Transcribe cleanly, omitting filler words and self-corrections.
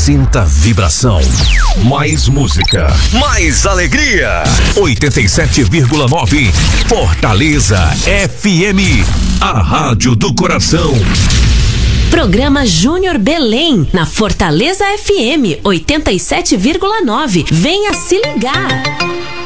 Sinta vibração. Mais música. Mais alegria. 87,9 Fortaleza FM. A Rádio do Coração. Programa Júnior Belém, na Fortaleza FM 87,9. Venha se ligar.